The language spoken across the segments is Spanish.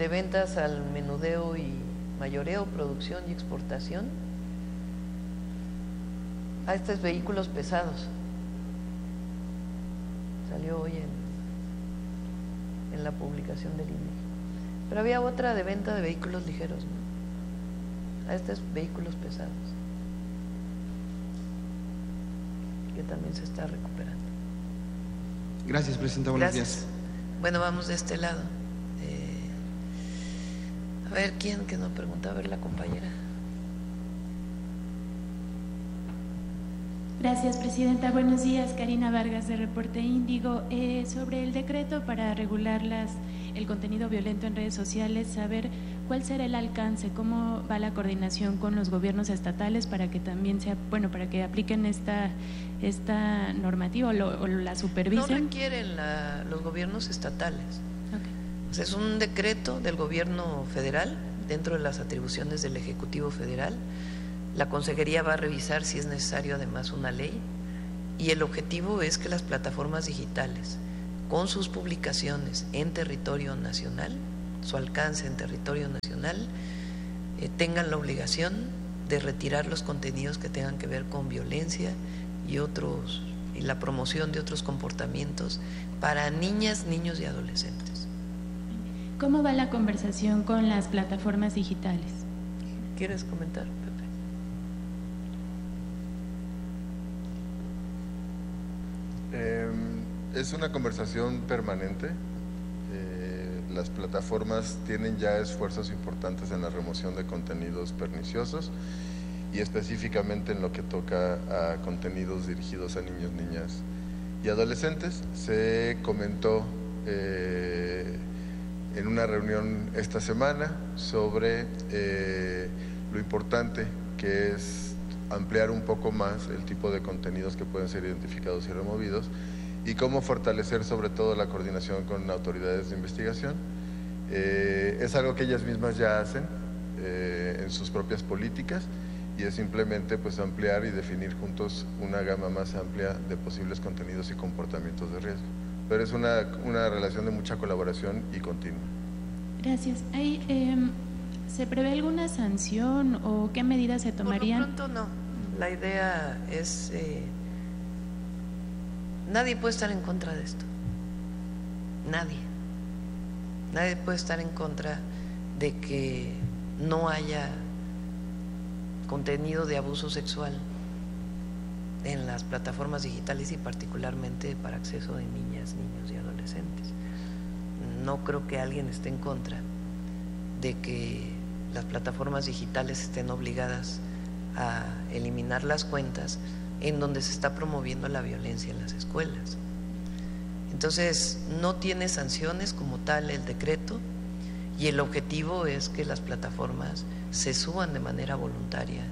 de ventas al menudeo y mayoreo, producción y exportación, a estos vehículos pesados. Salió hoy en la publicación del INEGI. Pero había otra de venta de vehículos ligeros, ¿no? A estos vehículos pesados, que también se está recuperando. Gracias, Presidenta. Buenos días. Bueno, vamos de este lado. A ver, ¿quién que nos pregunta? A ver, la compañera. Gracias, Presidenta. Buenos días, Karina Vargas de Reporte Índigo. Sobre el decreto para regular el contenido violento en redes sociales, saber cuál será el alcance, cómo va la coordinación con los gobiernos estatales para que también para que apliquen esta normativa o la supervisen. No requieren los gobiernos estatales. Okay. O sea, es un decreto del gobierno federal dentro de las atribuciones del Ejecutivo Federal. La Consejería va a revisar si es necesario además una ley, y el objetivo es que las plataformas digitales, con sus publicaciones en territorio nacional, su alcance en territorio nacional, tengan la obligación de retirar los contenidos que tengan que ver con violencia y la promoción de otros comportamientos para niñas, niños y adolescentes. ¿Cómo va la conversación con las plataformas digitales? ¿Quieres comentar, Pepe? Es una conversación permanente. Las plataformas tienen ya esfuerzos importantes en la remoción de contenidos perniciosos y específicamente en lo que toca a contenidos dirigidos a niños, niñas y adolescentes. Se comentó en una reunión esta semana sobre lo importante que es ampliar un poco más el tipo de contenidos que pueden ser identificados y removidos, y cómo fortalecer sobre todo la coordinación con autoridades de investigación. Es algo que ellas mismas ya hacen en sus propias políticas, y es simplemente pues ampliar y definir juntos una gama más amplia de posibles contenidos y comportamientos de riesgo. Pero es una relación de mucha colaboración y continua. Gracias. ¿Se prevé alguna sanción o qué medidas se tomarían? Por lo pronto no. La idea es… nadie puede estar en contra de esto. Nadie. Nadie puede estar en contra de que no haya contenido de abuso sexual en las plataformas digitales y particularmente para acceso de niñas, niños y adolescentes. No creo que alguien esté en contra de que las plataformas digitales estén obligadas a eliminar las cuentas en donde se está promoviendo la violencia en las escuelas. Entonces, no tiene sanciones como tal el decreto, y el objetivo es que las plataformas se suban de manera voluntaria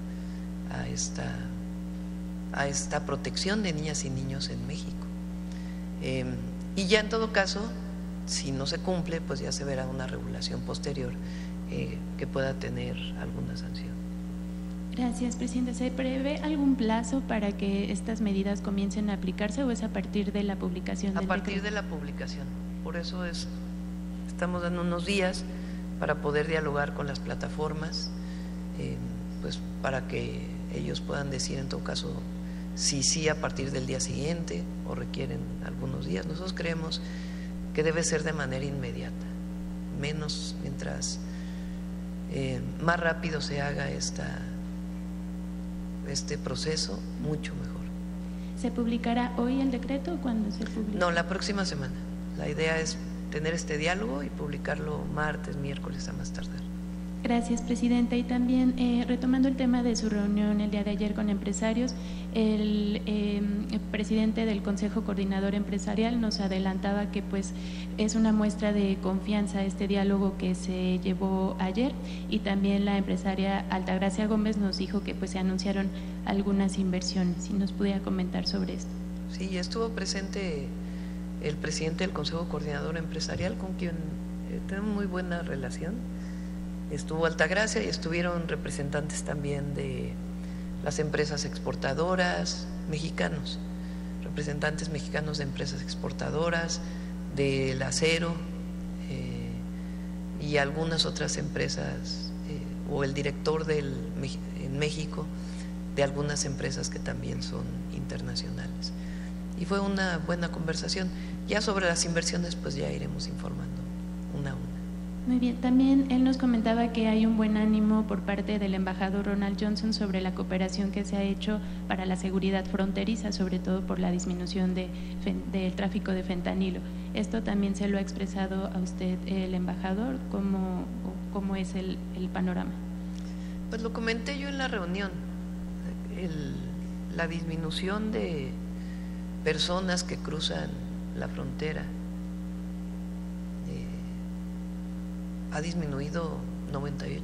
a esta protección de niñas y niños en México. Y ya en todo caso, si no se cumple, pues ya se verá una regulación posterior que pueda tener alguna sanción. Gracias, Presidenta. ¿Se prevé algún plazo para que estas medidas comiencen a aplicarse o es a partir de la publicación del decreto? A partir de la publicación. Por eso estamos dando unos días para poder dialogar con las plataformas, pues para que ellos puedan decir en todo caso si sí a partir del día siguiente o requieren algunos días. Nosotros creemos que debe ser de manera inmediata, menos mientras más rápido se haga este proceso, mucho mejor. ¿Se publicará hoy el decreto o cuándo se publica? No, la próxima semana. La idea es tener este diálogo y publicarlo martes, miércoles a más tardar. Gracias, Presidenta. Y también retomando el tema de su reunión el día de ayer con empresarios, el presidente del Consejo Coordinador Empresarial nos adelantaba que pues es una muestra de confianza este diálogo que se llevó ayer, y también la empresaria Altagracia Gómez nos dijo que pues se anunciaron algunas inversiones. Si nos pudiera comentar sobre esto. Sí, estuvo presente el presidente del Consejo Coordinador Empresarial, con quien tenemos muy buena relación. Estuvo Altagracia y estuvieron representantes también de las empresas exportadoras mexicanos, representantes mexicanos de empresas exportadoras, del acero, y algunas otras empresas o el director en México de algunas empresas que también son internacionales. Y fue una buena conversación. Ya sobre las inversiones pues ya iremos informando una a una. Muy bien, también él nos comentaba que hay un buen ánimo por parte del embajador Ronald Johnson sobre la cooperación que se ha hecho para la seguridad fronteriza, sobre todo por la disminución del tráfico de fentanilo. ¿Esto también se lo ha expresado a usted el embajador? ¿Cómo es el panorama? Pues lo comenté yo en la reunión. La disminución de personas que cruzan la frontera ha disminuido 98%.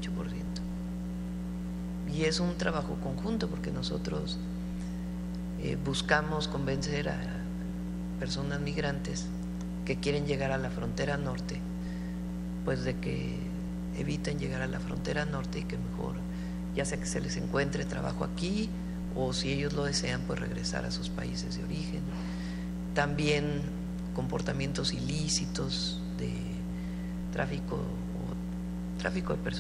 Y es un trabajo conjunto porque nosotros buscamos convencer a personas migrantes que quieren llegar a la frontera norte, pues de que eviten llegar a la frontera norte y que mejor, ya sea que se les encuentre trabajo aquí o si ellos lo desean, pues regresar a sus países de origen. También comportamientos ilícitos de tráfico de personas